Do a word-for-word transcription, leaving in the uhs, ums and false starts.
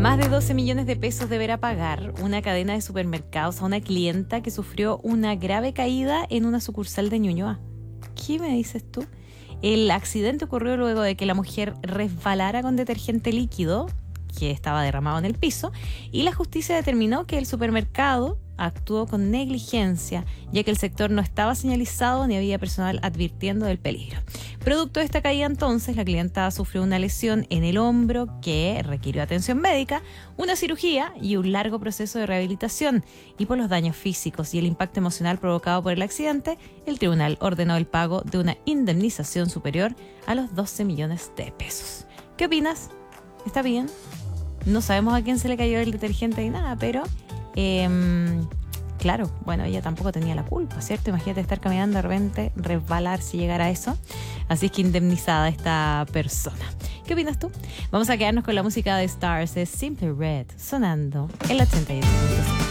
Más de doce millones de pesos deberá pagar una cadena de supermercados a una clienta que sufrió una grave caída en una sucursal de Ñuñoa. ¿Qué me dices tú? El accidente ocurrió luego de que la mujer resbalara con detergente líquido que estaba derramado en el piso, y la justicia determinó que el supermercado actuó con negligencia, ya que el sector no estaba señalizado ni había personal advirtiendo del peligro. Producto de esta caída, entonces, la clienta sufrió una lesión en el hombro que requirió atención médica, una cirugía y un largo proceso de rehabilitación. Y por los daños físicos y el impacto emocional provocado por el accidente, el tribunal ordenó el pago de una indemnización superior a los doce millones de pesos. ¿Qué opinas? ¿Está bien? No sabemos a quién se le cayó el detergente ni nada, pero eh, claro, bueno, ella tampoco tenía la culpa, ¿cierto? Imagínate estar caminando de repente, resbalar si llegara a eso. Así es que indemnizada esta persona. ¿Qué opinas tú? Vamos a quedarnos con la música de Stars, es Simply Red, sonando en la ochenta y uno punto cinco.